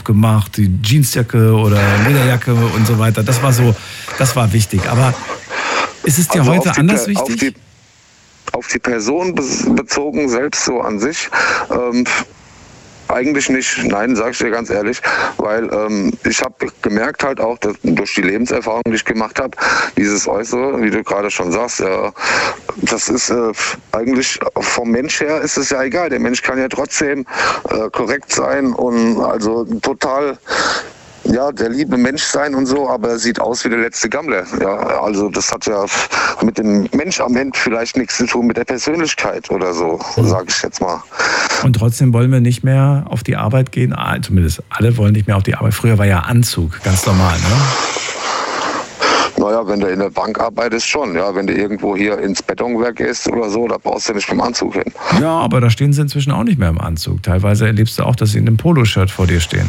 aufgemacht, die Jeansjacke oder Lederjacke und so weiter. Das war wichtig. Aber ist es dir also heute anders wichtig? Auf die Person bezogen, selbst so an sich, eigentlich nicht, nein, sage ich dir ganz ehrlich, weil ich habe gemerkt halt auch, dass durch die Lebenserfahrung, die ich gemacht habe, dieses Äußere, wie du gerade schon sagst, das ist eigentlich vom Mensch her ist es ja egal. Der Mensch kann ja trotzdem korrekt sein und also total der liebe Mensch sein und so, aber er sieht aus wie der letzte Gammler. Ja, also das hat ja mit dem Mensch am Ende vielleicht nichts zu tun, mit der Persönlichkeit oder so, sage ich jetzt mal. Und trotzdem wollen wir nicht mehr auf die Arbeit gehen, zumindest alle wollen nicht mehr auf die Arbeit. Früher war ja Anzug ganz normal, ne? Naja, wenn du in der Bank arbeitest schon, ja, wenn du irgendwo hier ins Betonwerk gehst oder so, da brauchst du nicht mit dem Anzug hin. Ja, aber da stehen sie inzwischen auch nicht mehr im Anzug. Teilweise erlebst du auch, dass sie in einem Poloshirt vor dir stehen.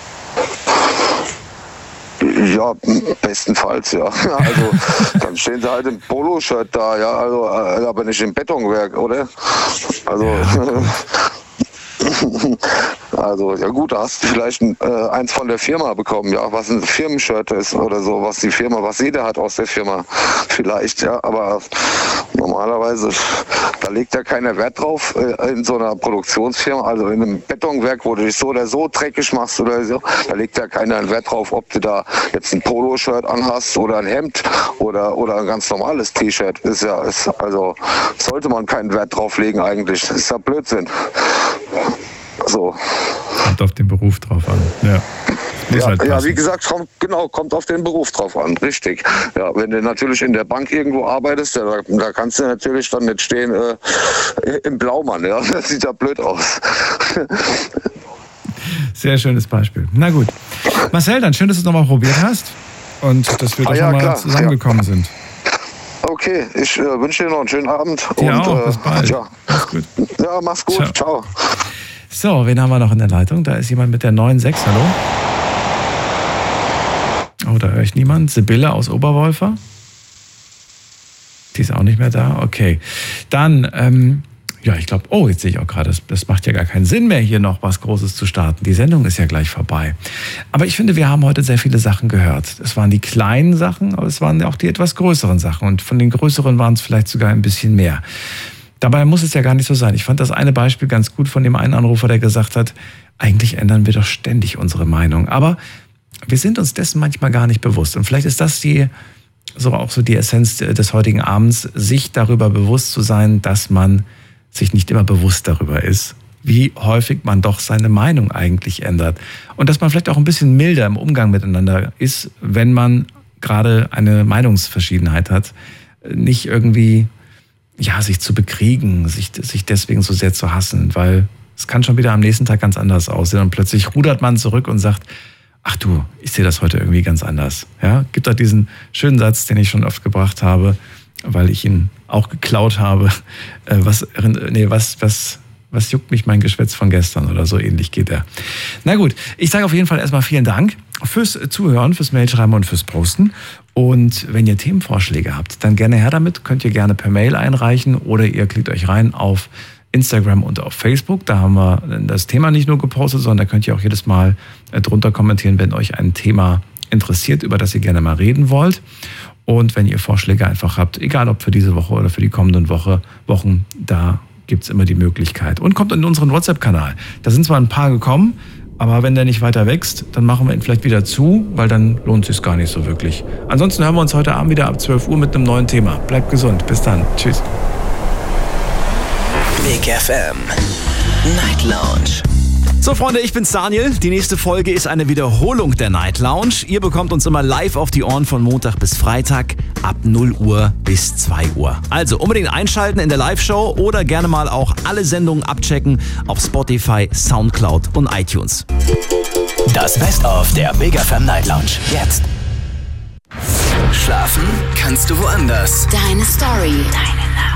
Ja, bestenfalls, ja. Also dann stehen sie halt im Poloshirt da, ja, also aber nicht im Betonwerk, oder? Also also ja gut, da hast du vielleicht eins von der Firma bekommen, ja, was ein Firmenshirt ist oder so, was jeder hat aus der Firma vielleicht, ja, aber normalerweise, da legt ja keiner Wert drauf in so einer Produktionsfirma, also in einem Betonwerk, wo du dich so oder so dreckig machst oder so, da legt ja keiner Wert drauf, ob du da jetzt ein Poloshirt anhast oder ein Hemd oder ein ganz normales T-Shirt, also sollte man keinen Wert drauf legen eigentlich, das ist ja Blödsinn. So. Kommt auf den Beruf drauf an, ja. Ja, wie gesagt, kommt auf den Beruf drauf an, richtig. Ja, wenn du natürlich in der Bank irgendwo arbeitest, da kannst du natürlich dann nicht stehen im Blaumann, ja, das sieht ja blöd aus. Sehr schönes Beispiel. Na gut. Marcel, dann schön, dass du es nochmal probiert hast und dass wir doch nochmal zusammengekommen sind. Okay, ich wünsche dir noch einen schönen Abend. Dir auch, bis bald. Ja. Mach's gut. Ja, mach's gut. Ciao. So, wen haben wir noch in der Leitung? Da ist jemand mit der 9.6, hallo? Oh, da höre ich niemand. Sibylle aus Oberwolfer? Die ist auch nicht mehr da? Okay. Dann, ich glaube, jetzt sehe ich auch gerade, das macht ja gar keinen Sinn mehr, hier noch was Großes zu starten. Die Sendung ist ja gleich vorbei. Aber ich finde, wir haben heute sehr viele Sachen gehört. Es waren die kleinen Sachen, aber es waren auch die etwas größeren Sachen. Und von den größeren waren es vielleicht sogar ein bisschen mehr. Dabei muss es ja gar nicht so sein. Ich fand das eine Beispiel ganz gut von dem einen Anrufer, der gesagt hat, eigentlich ändern wir doch ständig unsere Meinung. Aber wir sind uns dessen manchmal gar nicht bewusst. Und vielleicht ist das die Essenz des heutigen Abends, sich darüber bewusst zu sein, dass man sich nicht immer bewusst darüber ist, wie häufig man doch seine Meinung eigentlich ändert. Und dass man vielleicht auch ein bisschen milder im Umgang miteinander ist, wenn man gerade eine Meinungsverschiedenheit hat. Nicht irgendwie sich zu bekriegen, sich deswegen so sehr zu hassen, weil es kann schon wieder am nächsten Tag ganz anders aussehen und plötzlich rudert man zurück und sagt, ach du, ich sehe das heute irgendwie ganz anders. Ja, gibt da diesen schönen Satz, den ich schon oft gebracht habe, weil ich ihn auch geklaut habe. Was juckt mich mein Geschwätz von gestern oder so ähnlich geht er. Na gut, ich sage auf jeden Fall erstmal vielen Dank fürs Zuhören, fürs Mailschreiben und fürs Posten. Und wenn ihr Themenvorschläge habt, dann gerne her damit. Könnt ihr gerne per Mail einreichen oder ihr klickt euch rein auf Instagram und auf Facebook. Da haben wir das Thema nicht nur gepostet, sondern da könnt ihr auch jedes Mal drunter kommentieren, wenn euch ein Thema interessiert, über das ihr gerne mal reden wollt. Und wenn ihr Vorschläge einfach habt, egal ob für diese Woche oder für die kommenden Wochen, da gibt es immer die Möglichkeit. Und kommt in unseren WhatsApp-Kanal. Da sind zwar ein paar gekommen, aber wenn der nicht weiter wächst, dann machen wir ihn vielleicht wieder zu, weil dann lohnt es sich gar nicht so wirklich. Ansonsten hören wir uns heute Abend wieder ab 12 Uhr mit einem neuen Thema. Bleibt gesund. Bis dann. Tschüss. Big FM Night Lounge. So Freunde, ich bin's Daniel. Die nächste Folge ist eine Wiederholung der Night Lounge. Ihr bekommt uns immer live auf die Ohren von Montag bis Freitag ab 0 Uhr bis 2 Uhr. Also unbedingt einschalten in der Live-Show oder gerne mal auch alle Sendungen abchecken auf Spotify, Soundcloud und iTunes. Das Best-of der Big FM Night Lounge. Jetzt. Schlafen kannst du woanders. Deine Story.